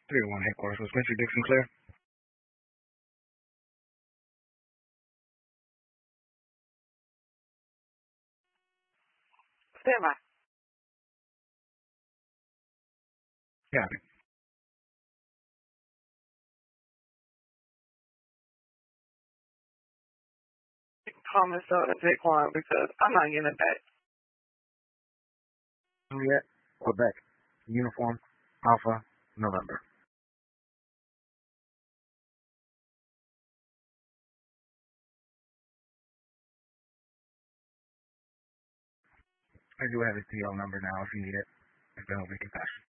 301 headquarters was Quincy Dixon Clear. Stand by. Got it. Calm yourself and take quiet because I'm not getting it back. Juliet, Quebec. Uniform, Alpha, November. I do have his TL number now if you need it. It's been over compassion.